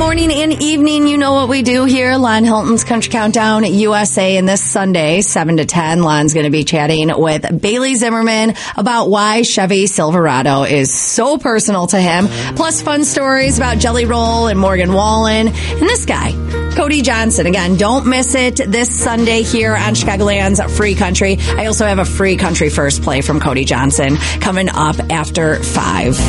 morning and evening. You know what we do here. Lon Hilton's Country Countdown USA. And this Sunday, 7 to 10, Lon's going to be chatting with Bailey Zimmerman about why Chevy Silverado is so personal to him. Plus fun stories about Jelly Roll and Morgan Wallen. And this guy, Cody Johnson. Again, don't miss it this Sunday here on Chicagoland's Free Country. I also have a free Country First play from Cody Johnson coming up after 5.